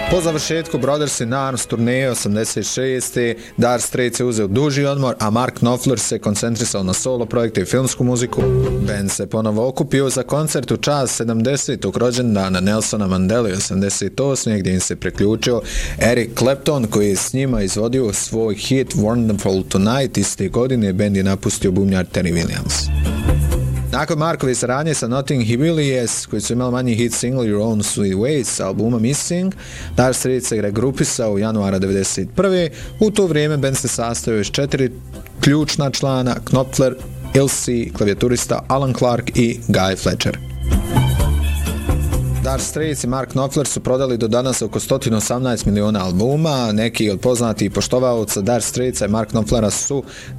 Po završetku Brothers in Arms turneje 86. Dire Straits je uzeo duži odmor, a Mark Knopfler se koncentrisao na solo projekte i filmsku muziku. Band se ponovo okupio za koncert u čast 70. rođendana Nelsona Mandele 88. gdje im se priključio Eric Clapton koji je s njima izvodio svoj hit Wonderful Tonight. Iste godine band je napustio bubnjar Terry Williams. Nakon Markove saradnje sa Notting Hillbillies, koji su imali manji hit single Your Own Sweet Ways sa albuma Missing, Dire Straits se regrupisao u januara 1991. U to vrijeme band se sastojao iz 4 ključna člana: Knopfler, Ilse, klavijaturista Alan Clark i Guy Fletcher. Dire Straits i Mark Knopfler su prodali do danas oko 118 miliona albuma. Neki od poznatih poštovaoca Dire Straitsa i Mark Knopflera su